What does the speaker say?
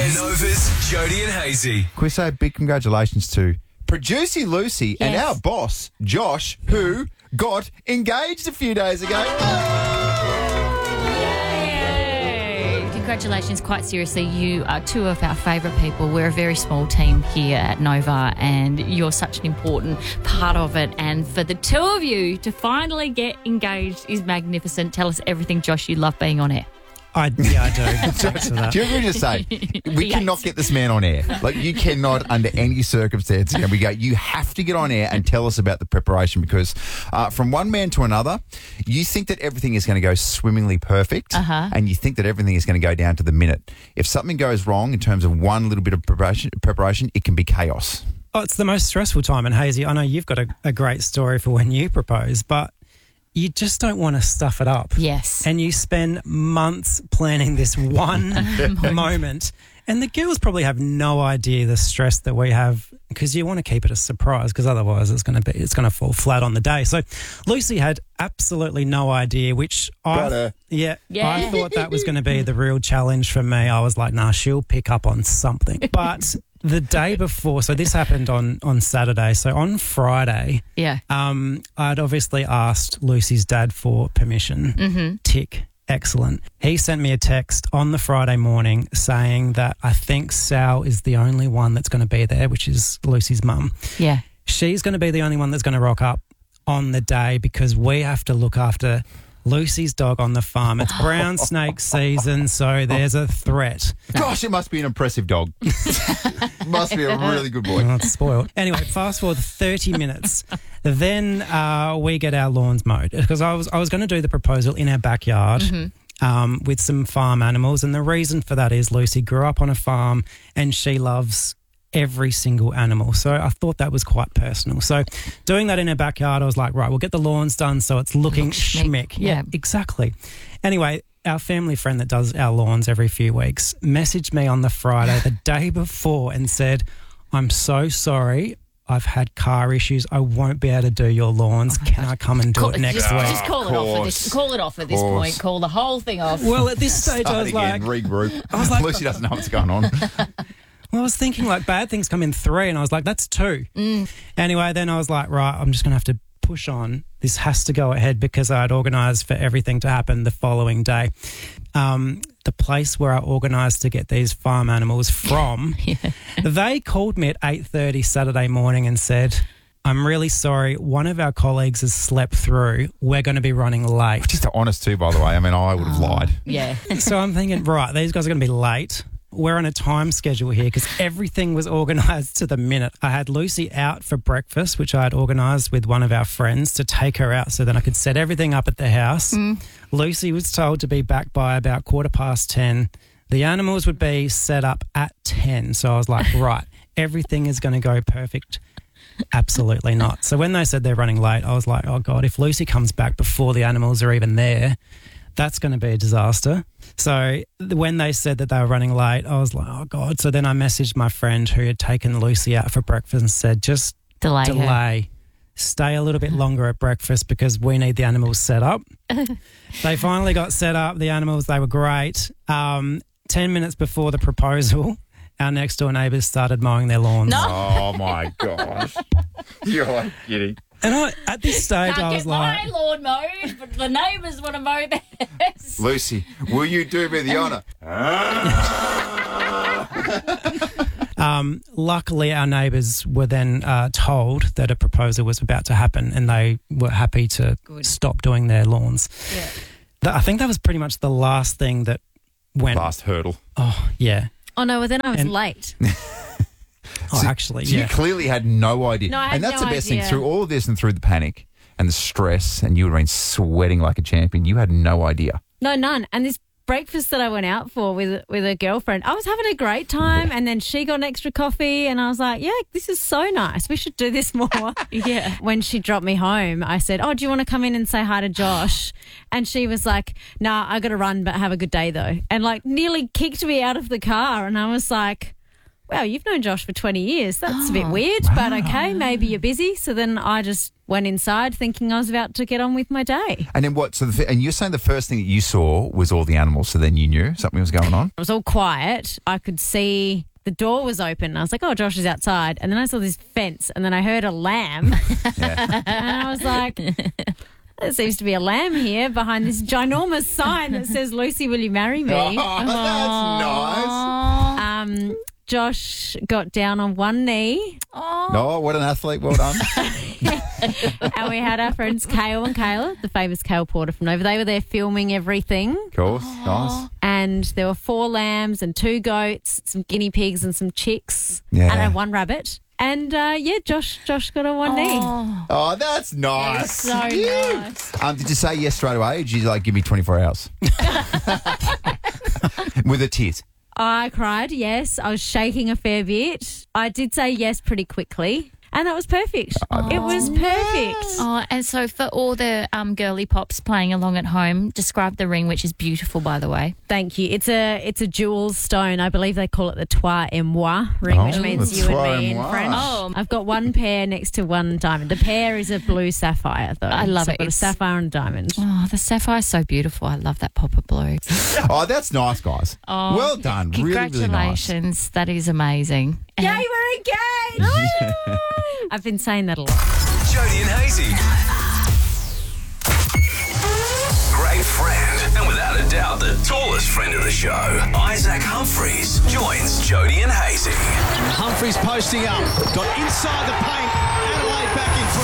Wes. Nova's Jody and Hazy. Can we say a big congratulations to producer Lucy and our boss, Josh, who got engaged a few days ago. Yay! Congratulations, quite seriously. You are two of our favourite people. We're a very small team here at Nova and you're such an important part of it. And for the two of you to finally get engaged is magnificent. Tell us everything, Josh. You love being on air. I do. Thanks for that. Do you ever just say, we cannot get this man on air? Like, you cannot, under any circumstance, and we go, you have to get on air and tell us about the preparation because from one man to another, you think that everything is going to go swimmingly perfect and you think that everything is going to go down to the minute. If something goes wrong in terms of one little bit of preparation, it can be chaos. Oh, it's the most stressful time. And, Hazy, I know you've got a great story for when you propose, but you just don't want to stuff it up. Yes. And you spend months planning this one moment. And the girls probably have no idea the stress that we have because you want to keep it a surprise because otherwise it's going to fall flat on the day. So Lucy had absolutely no idea, which I thought that was going to be the real challenge for me. I was like, nah, she'll pick up on something. But the day before, so this happened on Saturday. So on Friday, I'd obviously asked Lucy's dad for permission. Tick. Excellent. He sent me a text on the Friday morning saying that I think Sal is the only one that's going to be there, which is Lucy's mum. Yeah. She's going to be the only one that's going to rock up on the day because we have to look after Lucy's dog on the farm. It's brown snake season, so there's a threat. Gosh, it must be an impressive dog. Must be a really good boy. Oh, it's spoiled. Anyway, fast forward 30 minutes. Then we get our lawns mowed because I was going to do the proposal in our backyard with some farm animals. And the reason for that is Lucy grew up on a farm and she loves every single animal. So I thought that was quite personal. So doing that in her backyard, I was like, right, we'll get the lawns done so it's looking schmick. Yeah, exactly. Anyway, our family friend that does our lawns every few weeks messaged me on the Friday, the day before, and said, I'm so sorry. I've had car issues. I won't be able to do your lawns. Can I come and do it next week? Just call it off at this point. Call the whole thing off. Well, at this stage, I was like, regroup. I was like, Lucy doesn't know what's going on. Well, I was thinking like bad things come in 3 and I was like, that's 2. Anyway, then I was like, right, I'm just going to have to push on. This has to go ahead because I'd organised for everything to happen the following day. The place where I organised to get these farm animals from, they called me at 8:30 Saturday morning and said, I'm really sorry, one of our colleagues has slept through. We're going to be running late. Which is honest too, by the way. I mean, I would have lied. Yeah. So I'm thinking, right, these guys are going to be late. We're on a time schedule here because everything was organised to the minute. I had Lucy out for breakfast, which I had organised with one of our friends to take her out so then I could set everything up at the house. Lucy was told to be back by about 10:15. The animals would be set up at 10. So I was like, right, everything is going to go perfect. Absolutely not. So when they said they're running late, I was like, oh, God, if Lucy comes back before the animals are even there, that's going to be a disaster. So when they said that they were running late, I was like, oh, God. So then I messaged my friend who had taken Lucy out for breakfast and said, just delay. Stay a little bit longer at breakfast because we need the animals set up. They finally got set up, the animals, they were great. 10 minutes before the proposal, our next door neighbours started mowing their lawns. No. Oh, my gosh. You're like kidding. And at this stage, I was like, my lawn mowed, but the neighbours want to mow theirs. Lucy, will you do me the honour? Luckily, our neighbours were then told that a proposal was about to happen and they were happy to stop doing their lawns. Yeah. I think that was pretty much the last thing that went. Last hurdle. Oh, yeah. Oh, no, well, then I was late. Actually, you clearly had no idea. No, I had and that's no the best idea. thing. Through all of this and through the panic and the stress, and you would have been sweating like a champion, you had no idea. No, none. And this breakfast that I went out for with a girlfriend, I was having a great time, and then she got an extra coffee, and I was like, yeah, this is so nice. We should do this more. Yeah. When she dropped me home, I said, oh, do you want to come in and say hi to Josh? And she was like, nah, I got to run, but have a good day, though. And, like, nearly kicked me out of the car, and I was like, wow, you've known Josh for 20 years. That's a bit weird, but okay, maybe you're busy. So then I just went inside thinking I was about to get on with my day. And then what? So, and you're saying the first thing that you saw was all the animals, so then you knew something was going on? It was all quiet. I could see the door was open. I was like, oh, Josh is outside. And then I saw this fence and then I heard a lamb. Yeah. And I was like, there seems to be a lamb here behind this ginormous sign that says, Lucy, will you marry me? Oh, that's nice. Josh got down on one knee Oh, what an athlete. Well done. and we had our friends Kale and Kayla, the famous Kale Porter from Nova. They were there filming everything. Of course. Nice. And there were 4 lambs and 2 goats, some guinea pigs and some chicks. Yeah. And 1 rabbit. And Josh got on one knee. Oh, that's nice. So nice. Did you say yes straight away or did you give me 24 hours? With a tit. I cried, yes. I was shaking a fair bit. I did say yes pretty quickly. And that was perfect. It was perfect. Oh, and so for all the girly pops playing along at home, describe the ring, which is beautiful, by the way. Thank you. It's a jewel stone. I believe they call it the Trois et Moi ring, which means the you and Trois me et in Moi. French. Oh. I've got 1 pair next to 1 diamond. The pair is a blue sapphire, though. I love so it. I've got a sapphire and a diamond. Oh, the sapphire is so beautiful. I love that pop of blue. Oh, that's nice, guys. Oh, well done. Really, really nice. Congratulations. That is amazing. Yay, we're engaged! I've been saying that a lot. Jody and Hazy. Great friend, and without a doubt, the tallest friend of the show, Isaac Humphries, joins Jody and Hazy. Humphries posting up, got inside the paint, Adelaide back in front.